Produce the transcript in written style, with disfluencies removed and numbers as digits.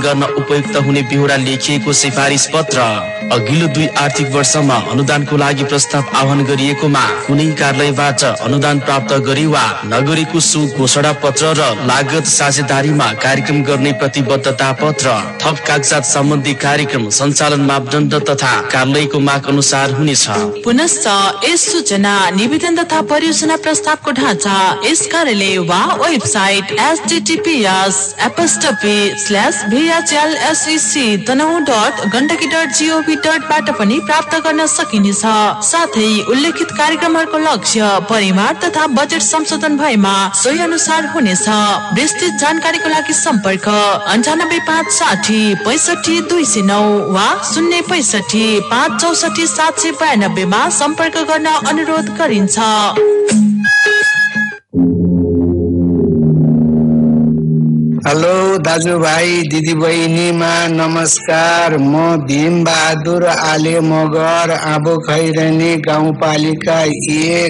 गर्न उपयुक्त हुने बेहोरा लेखिएको सिफारिस पत्र। अघिल्लो 2 आर्थिक वर्षमा अनुदानको लागि प्रस्ताव आह्वान गरिएकोमा कुनै कार्यालयबाट अनुदान प्राप्त गरे वा नगरेको सो घोषणा पत्र र लागत साझेदारीमा कार्यक्रम गर्ने प्रतिबद्धता पत्र, थप कागजात सम्बन्धी कार्यक्रम सञ्चालन मापदण्ड तथा कार्यालयको माग अनुसार हुनेछ। पुनश्च यस सूचना निवेदन तथा परियोजना प्रस्तावको ढाँचा यस कार्यालय वा वेबसाइट https://bhlsec.tanau.gandaki.gov.बाट पनि प्राप्त गर्न सकिनेछ। साथै उल्लेखित कार्यक्रमहरूको लक्ष्य, परिमाण तथा बजेट संशोधन भएमा सोही अनुसार हुनेछ। विस्तृत जानकारीको लागि सम्पर्क 98560 65209 वा 065 564 792 मा सम्पर्क गर्न अनुरोध गरिन्छ। हेलो दाजुभाइ दिदीबहिनीमा नमस्कार। म भीम बहादुर आले मगर आबो खैरनी गाउँपालिका 1